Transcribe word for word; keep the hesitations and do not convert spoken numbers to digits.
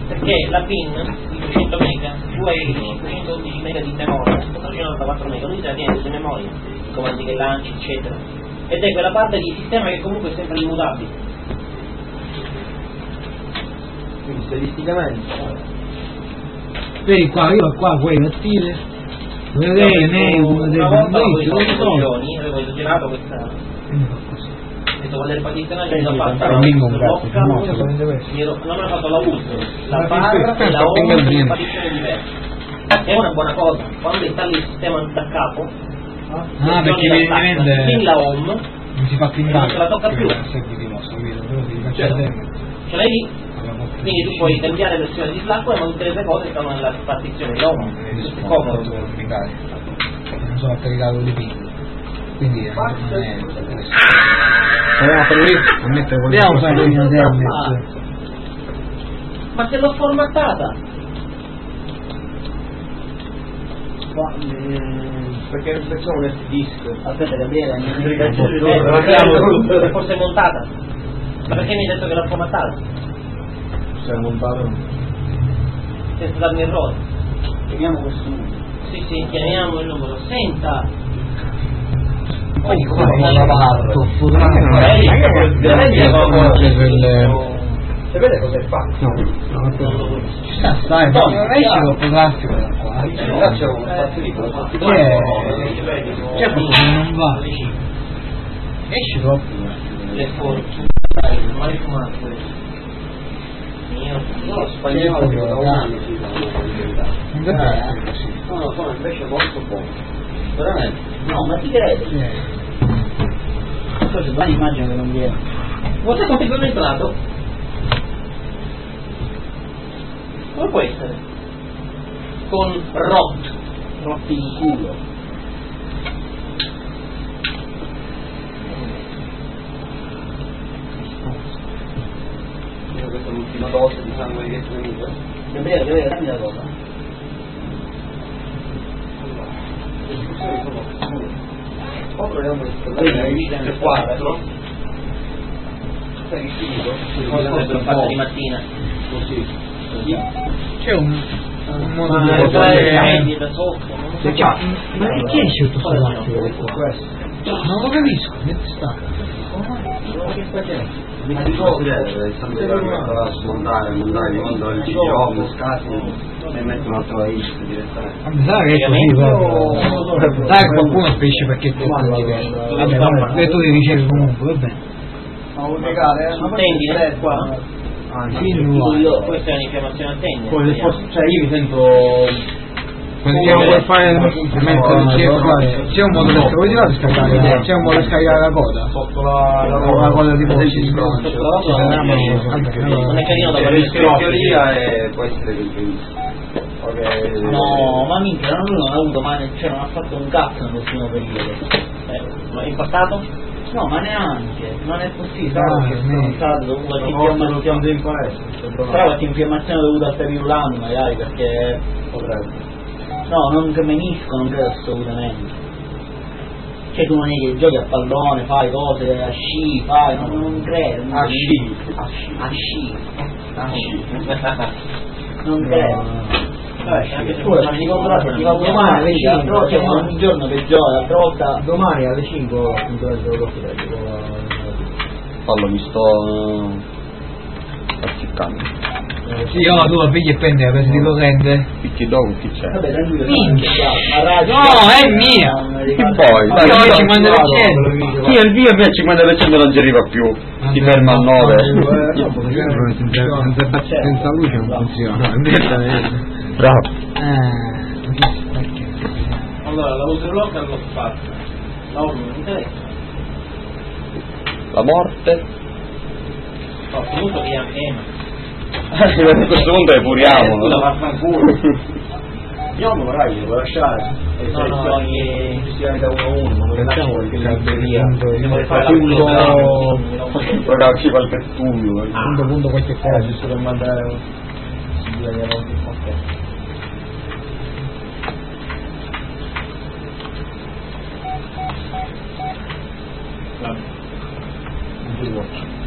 perché la PIN di duecento mega, tu hai cinquecentododici mega di memoria, quattrocentonovantaquattro mega, lui te la tiene di memoria, i comandi che lanci, eccetera. Ed è quella parte di sistema che comunque è sempre immutabile. Quindi statisticamente. Vedi qua, io qua puoi attive, vedere, ne, una volta con i soluzioni, avevo girato questa. Detto con le partizionali l'ho fatta non ho fatto la uso la barra e la home sono partizioni diverse, è una buona cosa quando installi il sistema da capo. Ah, perché evidentemente fin la home non si fa più non se la tocca più, ce l'hai lì, quindi tu puoi cambiare versione di Slack ma tutte le cose stanno nella partizione di home, è comodo. Non sono caricato di ping, quindi non è interessante. Andiamo a mettere ma se l'ho formattata perché non facciamo un disk. Aspetta Gabriele, forse è montata, ma perché mi hai detto che l'ho formattata? Se è montata senza darmi errore. chiamiamo questo numero. Sì sì, chiamiamo il numero. Senta, poi qua è la barra sapete cosa è fatto? No, ci sta, stai, no, esci troppo classico da qua. C'è un spazio di cosa. C'è qualcosa che non va. Esci troppo. le fortune, mai fumato. Io, no, spagnolo da un anno si Non deve essere così. no, no, sono invece molto buoni. Veramente? no, ma ti credo. Forse domani immagino che non viene. Guarda quanto è entrato? Come può essere? Con rot. Rotti in culo. Questa è l'ultima dose di sangue che è venuta. Gabriele, Gabriele, dammi la cosa. Poi proviamo il quattro. Sai che finito? L'ho fatta di mattina. Così. C'è un, un modo Ma di le fare. da sotto, non lo so. Cioè, ma perché esce tutto questo latte? Questo. Non lo capisco, che sta? Che sta facendo? Mi dico vedere, sempre da a smontare, montare quando il C D O, scatti e metto un altro list direttamente. Ma sai che è così proprio. Sai che qualcuno spedisce perché tu vabbè, vabbè, tu li ricevi comunque, va bene. Ma vuoi legare? Sul tendine qua? Ah, sì, no. Questa è un'infiammazione al tendine. Poi, cioè io mi sento Quando andiamo per fare c'è un modo per come tirare scaricare, c'è un modo per scaricare la coda sotto la la coda tipo non è carino da vedere in teoria e può essere che il no, ma minchia, non lui non ha avuto mai, cioè non ha fatto un cazzo nell'ultimo periodo. Eh, ma in passato? No, ma neanche, non è possibile. Ah, Che sono stato dovuto a infiammazione. Però qualche infiammazione dovuta al periulano magari, perché potrebbe. no, non che menisco, non credo assolutamente. Cioè tu non è che giochi a pallone, fai cose, a sci, fai, non, non credo. A sci. A sci. A sci. A sci. Non credo. Anche se scusa, mi ricordo l'altro, ti va domani alle cinque, cioè ogni giorno peggiore, l'altra volta. Domani alle cinque Fallo, mi sto azziccando. sì, io la tua figlia e prende la presa di corrente Picchi dopo chi c'è? Vabbè, tranquillo. minchia Ma no, è mia Che poi? io ho il cinquanta per cento Sì, il via al cinquanta per cento non ci arriva più. Si ferma al nove. senza luce non funziona Bravo. Allora, la user local l'ho fatta. La uso, non mi interessa. La morte. No, comunque che è A questo punto epuriamo. la vaffanculo. Io non magari devo lasciare. No, no, che ci siano da uno a uno, non facciamo perché il l'imperia. devo fare la punto Ora ci fa il pettuglio. punto punto qualche Eh, cosa giusto per mandare ok. Vabbè.